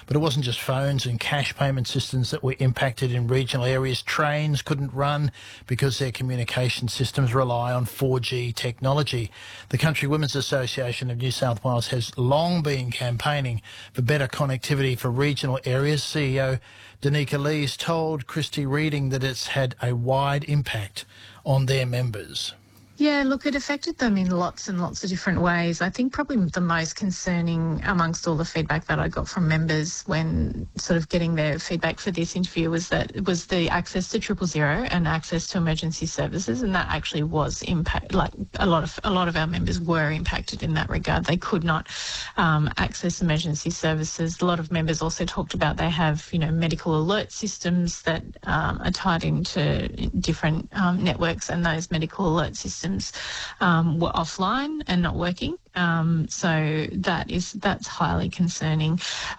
But it wasn't just phones and cash payment systems that were impacted in regional areas. Trains couldn't run because their communication systems rely on 4G technology. The Country Women's Association of New South Wales has long been campaigning for better connectivity for regional areas. CEO Danica Lees told Christy Reading that it's had a wide impact on their members. Yeah, look, it affected them in lots and lots of different ways. I think probably the most concerning amongst all the feedback that I got from members when sort of getting their feedback for this interview was the access to 000 and access to emergency services, and that actually was a lot of our members were impacted in that regard. They could not access emergency services. A lot of members also talked about they have, medical alert systems that are tied into different networks, and those medical alert systems were offline and not working. So that's highly concerning.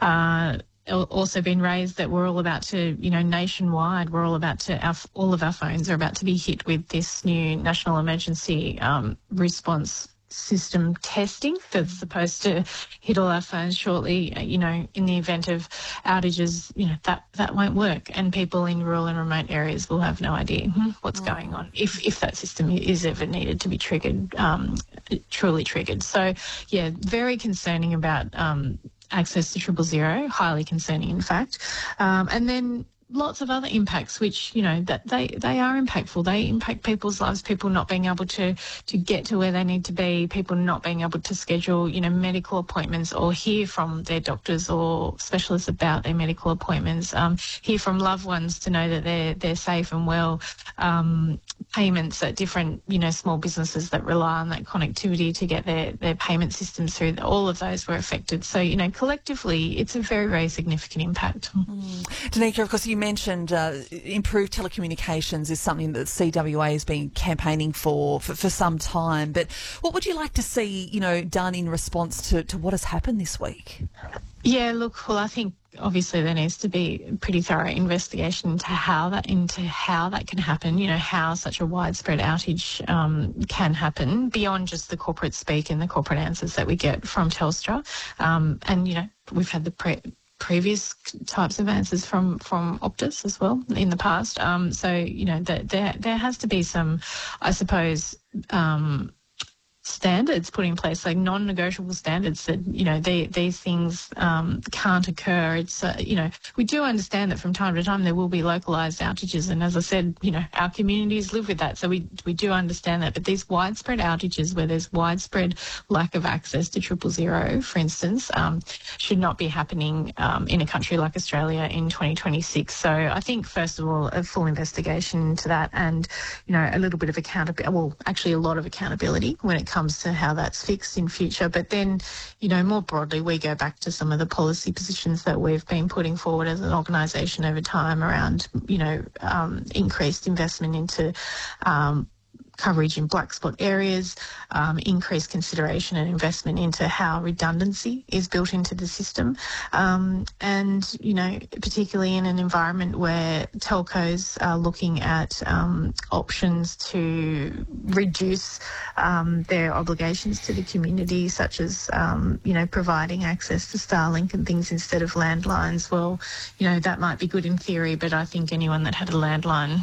Also been raised that we're all about to, nationwide, we're all about to, all of our phones are about to be hit with this new National Emergency Response System testing that's supposed to hit all our phones shortly. In the event of outages, that won't work, and people in rural and remote areas will have no idea what's going on if that system is ever needed to be triggered, truly triggered. So, yeah, very concerning about access to 000, highly concerning, in fact, and then lots of other impacts, which, that they are impactful. They impact people's lives, people not being able to get to where they need to be, people not being able to schedule, medical appointments or hear from their doctors or specialists about their medical appointments, hear from loved ones to know that they're safe and well, payments at different, small businesses that rely on that connectivity to get their payment systems through. All of those were affected. So, collectively, it's a very, very significant impact. Danica, of course, you mentioned improved telecommunications is something that CWA has been campaigning for some time. But what would you like to see, done in response to what has happened this week? Yeah, look, well, I think obviously there needs to be a pretty thorough investigation into how that can happen, how such a widespread outage can happen beyond just the corporate speak and the corporate answers that we get from Telstra. And, we've had the previous types of answers from Optus as well in the past. So, there has to be some, I suppose, standards put in place, like non-negotiable standards that, these things can't occur. It's, we do understand that from time to time there will be localised outages. And as I said, our communities live with that. So we do understand that. But these widespread outages where there's widespread lack of access to 000, for instance, should not be happening in a country like Australia in 2026. So I think, first of all, a full investigation into that and, a little bit of accountability, well, actually a lot of accountability when it comes to how that's fixed in future. But then, more broadly, we go back to some of the policy positions that we've been putting forward as an organisation over time around, increased investment into coverage in black spot areas, increased consideration and investment into how redundancy is built into the system. And, particularly in an environment where telcos are looking at options to reduce their obligations to the community, such as, providing access to Starlink and things instead of landlines. Well, that might be good in theory, but I think anyone that had a landline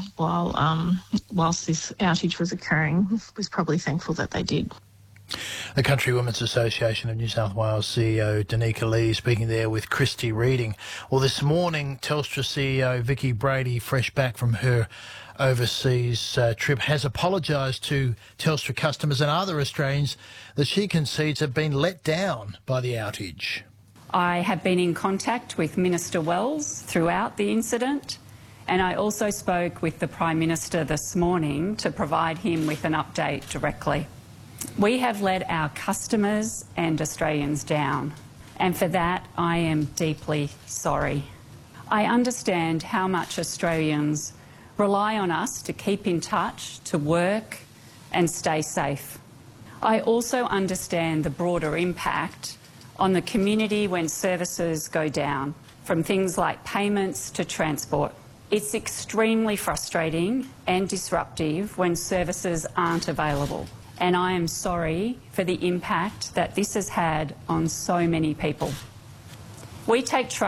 whilst this outage was occurring was probably thankful that they did. The Country Women's Association of New South Wales CEO Danica Lee speaking there with Christy Reading. Well, this morning, Telstra CEO Vicki Brady, fresh back from her overseas trip, has apologised to Telstra customers and other Australians that she concedes have been let down by the outage. I have been in contact with Minister Wells throughout the incident, and I also spoke with the Prime Minister this morning to provide him with an update directly. We have let our customers and Australians down, and for that I am deeply sorry. I understand how much Australians rely on us to keep in touch, to work and stay safe. I also understand the broader impact on the community when services go down, from things like payments to transport. It's extremely frustrating and disruptive when services aren't available, and I am sorry for the impact that this has had on so many people. We take trust